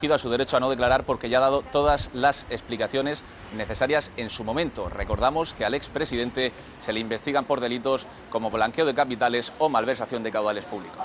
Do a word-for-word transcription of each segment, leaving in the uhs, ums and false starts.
a su derecho a no declarar porque ya ha dado todas las explicaciones necesarias en su momento. Recordamos que al expresidente se le investigan por delitos como blanqueo de capitales o malversación de caudales públicos.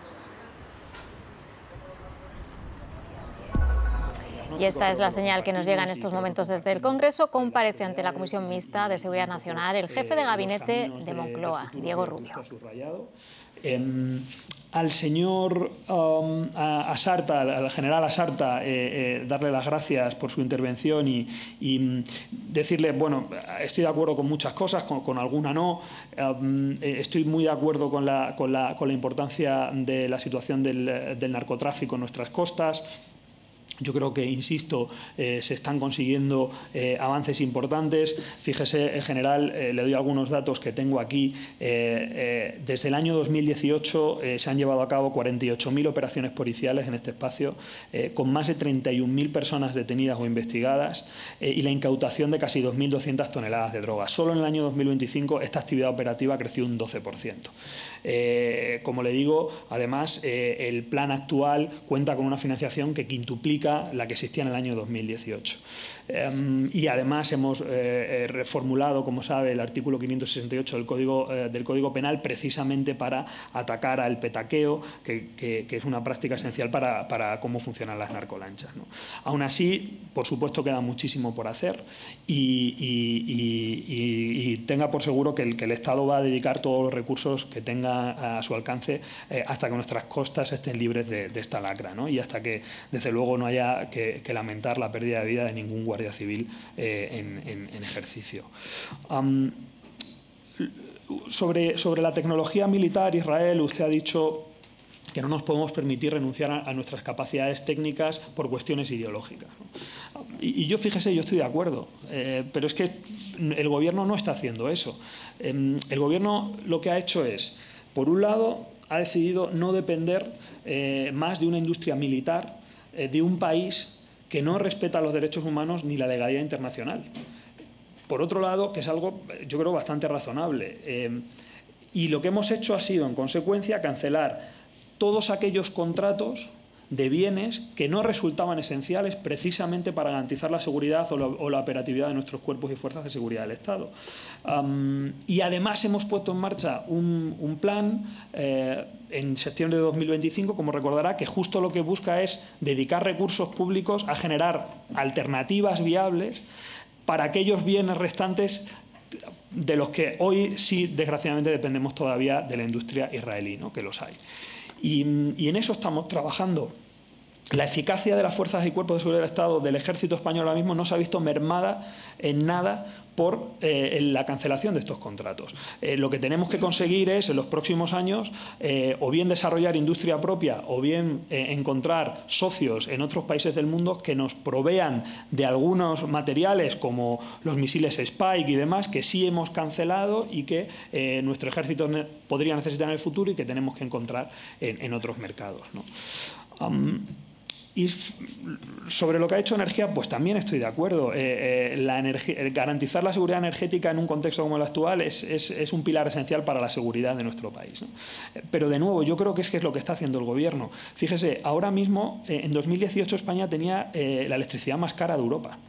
Y esta es la señal que nos llega en estos momentos desde el Congreso. Comparece ante la Comisión Mixta de Seguridad Nacional el jefe de gabinete de Moncloa, Diego Rubio. Eh, al señor um, a, a Sarta, al general Asarta, eh, eh, darle las gracias por su intervención y, y decirle, bueno, estoy de acuerdo con muchas cosas, con, con alguna no. Um, estoy muy de acuerdo con la, con la, con la importancia de la situación del, del narcotráfico en nuestras costas. Yo creo que, insisto, eh, se están consiguiendo eh, avances importantes. Fíjese, en general, eh, le doy algunos datos que tengo aquí. Eh, eh, desde el año dos mil dieciocho eh, se han llevado a cabo cuarenta y ocho mil operaciones policiales en este espacio, eh, con más de treinta y un mil personas detenidas o investigadas eh, y la incautación de casi dos mil doscientas toneladas de droga. Solo en el año dos mil veinticinco esta actividad operativa creció un doce por ciento. Eh, como le digo, además, eh, el plan actual cuenta con una financiación que quintuplica la que existía en el año dos mil dieciocho. Eh, y además hemos eh, reformulado, como sabe, el artículo quinientos sesenta y ocho del Código, eh, del Código Penal precisamente para atacar al petaqueo, que, que, que es una práctica esencial para, para cómo funcionan las narcolanchas, ¿no? Aún así, por supuesto, queda muchísimo por hacer y, y, y, y, y tenga por seguro que el, que el Estado va a dedicar todos los recursos que tenga a su alcance eh, hasta que nuestras costas estén libres de, de esta lacra, ¿no? Y hasta que, desde luego, no haya Que, que lamentar la pérdida de vida de ningún guardia civil eh, en, en, en ejercicio. Um, sobre, sobre la tecnología militar, Israel, usted ha dicho que no nos podemos permitir renunciar a, a nuestras capacidades técnicas por cuestiones ideológicas, ¿no? Y, y yo, fíjese, yo estoy de acuerdo, eh, pero es que el Gobierno no está haciendo eso. Eh, el Gobierno lo que ha hecho es, por un lado, ha decidido no depender eh, más de una industria militar de un país que no respeta los derechos humanos ni la legalidad internacional. Por otro lado, que es algo, yo creo, bastante razonable. Eh, y lo que hemos hecho ha sido, en consecuencia, cancelar todos aquellos contratos de bienes que no resultaban esenciales precisamente para garantizar la seguridad o la, o la operatividad de nuestros cuerpos y fuerzas de seguridad del Estado. Um, y además hemos puesto en marcha un, un plan eh, en septiembre de dos mil veinticinco, como recordará, que justo lo que busca es dedicar recursos públicos a generar alternativas viables para aquellos bienes restantes de los que hoy sí, desgraciadamente, dependemos todavía de la industria israelí, ¿no? Que los hay. Y, y en eso estamos trabajando. La eficacia de las fuerzas y cuerpos de seguridad del Estado del Ejército Español ahora mismo no se ha visto mermada en nada por eh, la cancelación de estos contratos. Eh, lo que tenemos que conseguir es, en los próximos años, eh, o bien desarrollar industria propia o bien eh, encontrar socios en otros países del mundo que nos provean de algunos materiales como los misiles Spike y demás que sí hemos cancelado y que eh, nuestro ejército ne- podría necesitar en el futuro y que tenemos que encontrar en, en otros mercados, ¿no? Um, Y sobre lo que ha hecho energía, pues también estoy de acuerdo. Eh, eh, la energía, garantizar la seguridad energética en un contexto como el actual es, es, es un pilar esencial para la seguridad de nuestro país, ¿no? Pero, de nuevo, yo creo que es, que es lo que está haciendo el Gobierno. Fíjese, ahora mismo, eh, en dos mil dieciocho, España tenía eh, la electricidad más cara de Europa.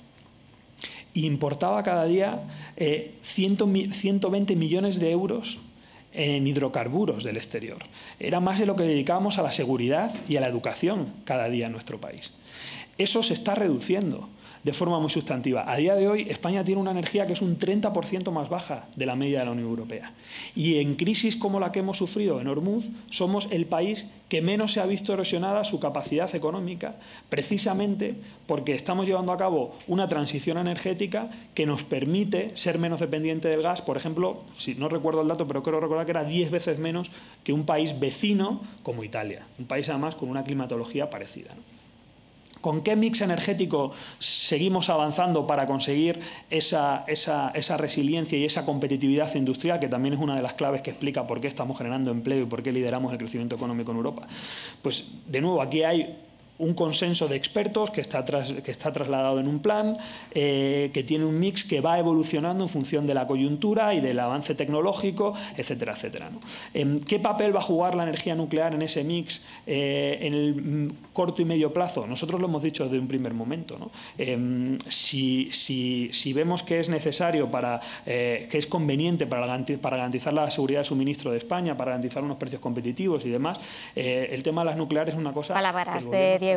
E importaba cada día eh, ciento veinte millones de euros en hidrocarburos del exterior. Era más de lo que dedicábamos a la seguridad y a la educación cada día en nuestro país. Eso se está reduciendo de forma muy sustantiva. A día de hoy, España tiene una energía que es un treinta por ciento más baja de la media de la Unión Europea. Y en crisis como la que hemos sufrido en Hormuz, somos el país que menos se ha visto erosionada su capacidad económica, precisamente porque estamos llevando a cabo una transición energética que nos permite ser menos dependiente del gas. Por ejemplo, si no recuerdo el dato, pero creo recordar que era diez veces menos que un país vecino como Italia, un país además con una climatología parecida, ¿no? ¿Con qué mix energético seguimos avanzando para conseguir esa, esa, esa resiliencia y esa competitividad industrial, que también es una de las claves que explica por qué estamos generando empleo y por qué lideramos el crecimiento económico en Europa? Pues, de nuevo, aquí hay un consenso de expertos que está, tras, que está trasladado en un plan, eh, que tiene un mix que va evolucionando en función de la coyuntura y del avance tecnológico, etcétera, etcétera, ¿no? Eh, ¿Qué papel va a jugar la energía nuclear en ese mix eh, en el corto y medio plazo? Nosotros lo hemos dicho desde un primer momento, ¿no? Eh, si, si, si vemos que es necesario, para, eh, que es conveniente para, para garantizar la seguridad de suministro de España, para garantizar unos precios competitivos y demás, eh, el tema de las nucleares es una cosa... Palabras de